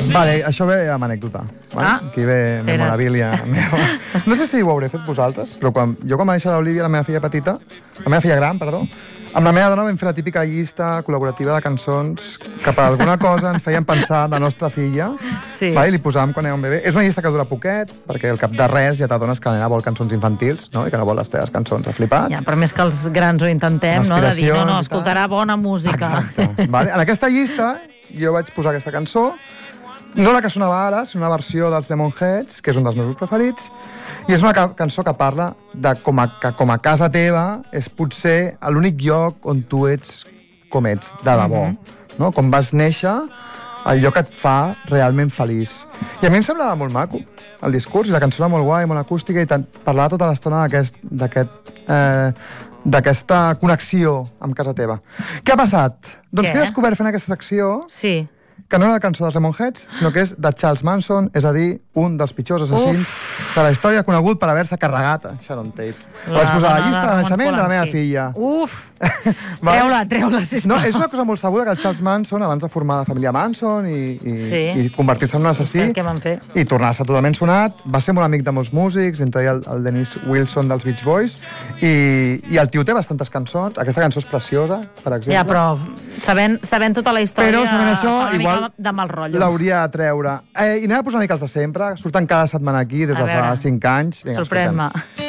Vale, això ve amb anècdota. Vale? Aquí ve memorabilia meva. No sé si ho hauré fet vosaltres, però jo quan va néixer l'Olivia, la meva filla petita, la meva filla gran, perdó, amb la meva dona vam fer la típica llista col·laborativa de cançons que per alguna cosa ens feien pensar en la nostra filla, i li posàvem quan era un bebè. És una llista que dura poquet, perquè al cap de res ja t'adones que la nena vol cançons infantils, no? I que no vol les teves cançons de flipats. Ja, però més que els grans ho intentem, no? De dir, no, escoltarà bona música. Exacte. Vale? En aquesta llista jo vaig posar aquesta cançó, no la que sonava ara, sinó una versió dels Lemonheads, que és un dels meus grups preferits, i és una cançó que parla de com a casa teva és potser l'únic lloc on tu ets com ets, de debò. No? Com vas néixer, el lloc que et fa realment feliç. I a mi em semblava molt maco, el discurs, i la cançó era molt guai, molt acústica, i parlava tota l'estona d'aquesta connexió amb casa teva. Què ha passat? Doncs que he descobert fent aquesta secció que no era la cançó dels Lemonheads, sinó que és de Charles Manson, és a dir, un dels pitjors assassins de la història, conegut per haver-se carregat a Sharon Tate. La vaig posar a la llista de naixement de la meva filla. Treu-la, sisplau. No, és una cosa molt sabuda que el Charles Manson, abans de formar la família Manson i convertir-se en un assassí i tornar-se totalment sonat, va ser molt amic de molts músics, entre ells el Dennis Wilson dels Beach Boys, i el tio té bastantes cançons. Aquesta cançó és preciosa, per exemple. Ja, però sabent tota la història, però sabent això, igual de mal rotllo. L'hauria de treure. I anem a posar una mica els de sempre. Surten cada setmana aquí des de fa 5 anys. Sorprèn-me.